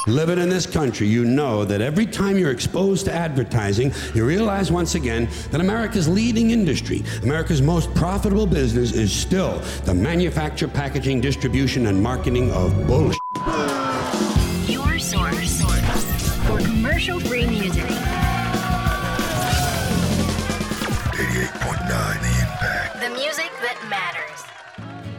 Living in this country, you know that every time you're exposed to advertising, you realize once again that America's leading industry, America's most profitable business is still the manufacture, packaging, distribution, and marketing of bullshit.